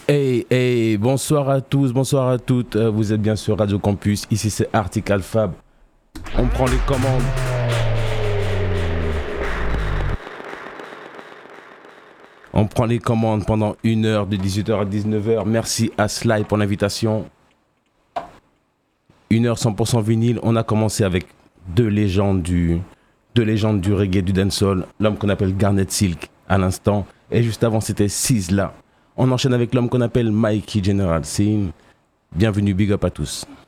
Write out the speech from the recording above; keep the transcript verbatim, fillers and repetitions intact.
Hey, hey, bonsoir à tous, bonsoir à toutes. Euh, Vous êtes bien sur Radio Campus. Ici, c'est Article Fab. On prend les commandes. On prend les commandes pendant une heure de dix-huit heures à dix-neuf heures. Merci à Sly pour l'invitation. Une heure cent pour cent vinyle. On a commencé avec deux légendes du, deux légendes du reggae, du dancehall. L'homme qu'on appelle Garnet Silk à l'instant. Et juste avant, c'était Sizzla. On enchaîne avec l'homme qu'on appelle Mikey General Sin. Bienvenue, big up à tous.